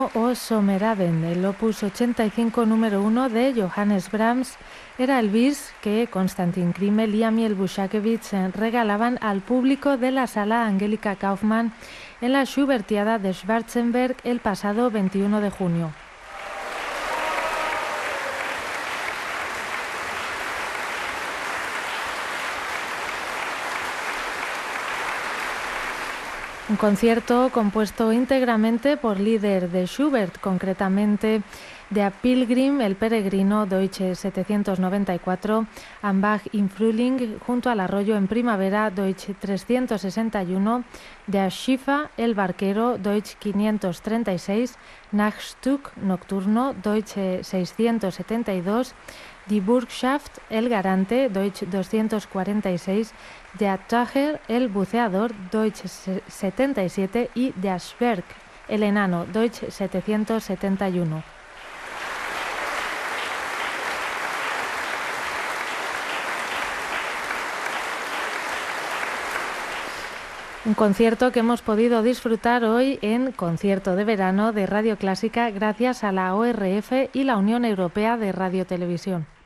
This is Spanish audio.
O Sommerabend, el opus 85 número 1 de Johannes Brahms, era el bis que Konstantin Krimmel y Amiel Bushakevich regalaban al público de la sala Angelika Kaufmann en la Schubertiada de Schwarzenberg el pasado 21 de junio. Un concierto compuesto íntegramente por Lieder de Schubert, concretamente de A Pilgrim, el peregrino, Deutsche 794, Am Bach im Frühling, junto al arroyo en primavera, Deutsche 361, Der Schiffer, el barquero, Deutsche 536, Nachtstück nocturno, Deutsche 672, Die Bürgschaft, el garante, Deutsch 246, Der Taucher, el buceador, Deutsch 77 y Der Zwerg, el enano, Deutsch 771. Un concierto que hemos podido disfrutar hoy en Concierto de Verano de Radio Clásica gracias a la ORF y la Unión Europea de Radio Televisión.